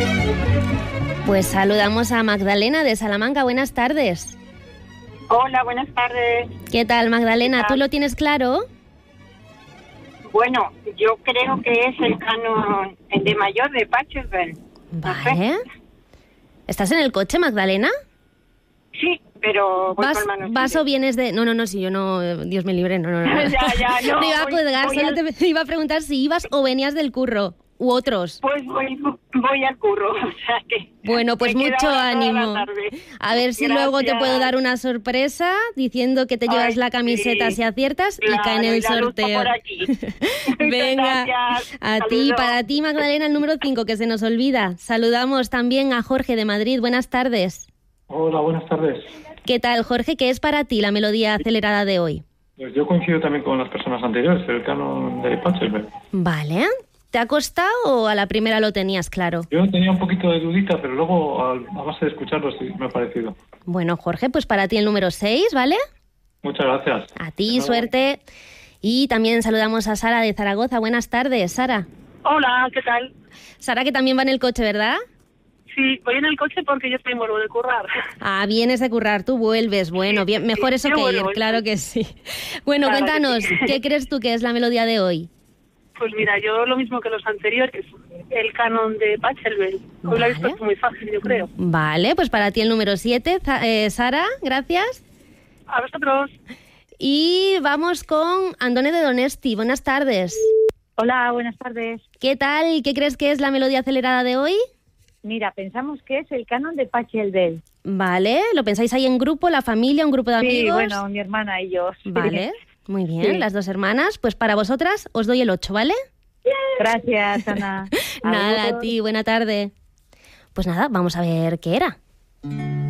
Pues saludamos a Magdalena de Salamanca. Buenas tardes. Hola, buenas tardes. ¿Qué tal, Magdalena? ¿Qué tal? ¿Tú lo tienes claro? Bueno, yo creo que es el canon de mayor de Pachelbel. Vale. ¿Estás en el coche, Magdalena? Sí, pero voy con manos ¿Vas o libres. vienes de...? No, si yo no... Dios me libre, no. Ya, no. Te iba a colgar, solo te iba a preguntar si ibas o venías del curro, u otros. Pues voy al curro, o sea que... Bueno, pues me queda mucho ahora toda ánimo. la tarde. A ver si Gracias. luego te puedo dar una sorpresa diciendo que te llevas Ay, la camiseta sí. si aciertas y Claro, cae en el y la luz sorteo. por aquí. Venga, Gracias. a ti, Saludos. para ti, Magdalena, el número 5, que se nos olvida. Saludamos también a Jorge de Madrid. Buenas tardes. Hola, buenas tardes. ¿Qué tal, Jorge? ¿Qué es para ti la melodía acelerada de hoy? Pues yo coincido también con las personas anteriores, el canon de Pachelbel. Vale. ¿Te ha costado o a la primera lo tenías claro? Yo tenía un poquito de dudita, pero luego a base de escucharlo sí me ha parecido. Bueno, Jorge, pues para ti el número 6, ¿vale? Muchas gracias. A ti, Hasta luego. suerte. Y también saludamos a Sara de Zaragoza. Buenas tardes, Sara. Hola, ¿qué tal? Sara, que también va en el coche, ¿verdad? Sí, voy en el coche porque yo estoy vuelvo de currar. Ah, vienes de currar, tú vuelves. Bueno, bien, mejor eso yo que ir, vuelvo, claro sí. que sí. Bueno, Claro que cuéntanos, sí. ¿qué crees tú que es la melodía de hoy? Pues mira, yo lo mismo que los anteriores, el canon de Pachelbel. Hoy lo habéis Vale. puesto muy fácil, yo creo. Vale, pues para ti el número 7, Sara, gracias. A vosotros. Y vamos con Andone de Donesti. Buenas tardes. Hola, buenas tardes. ¿Qué tal? ¿Qué crees que es la melodía acelerada de hoy? Mira, pensamos que es el canon de Pachelbel. Vale, ¿lo pensáis ahí en grupo, la familia, un grupo de Sí, amigos? bueno, mi hermana y yo. Vale, muy bien, Sí. las dos hermanas. Pues para vosotras os doy el 8, ¿vale? Gracias, Ana. Nada, a Adiós. ti, buena tarde. Pues nada, vamos a ver qué era.